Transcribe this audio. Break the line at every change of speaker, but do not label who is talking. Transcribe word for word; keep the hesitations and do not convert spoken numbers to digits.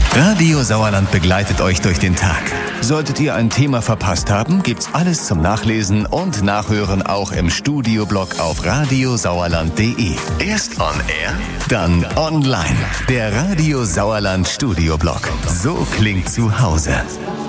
Radio Sauerland begleitet euch durch den Tag. Solltet ihr ein Thema verpasst haben, gibt's alles zum Nachlesen und Nachhören auch im Studioblog auf radiosauerland punkt de. Erst on air, dann online. Der Radio Sauerland Studioblog. So klingt zu Hause.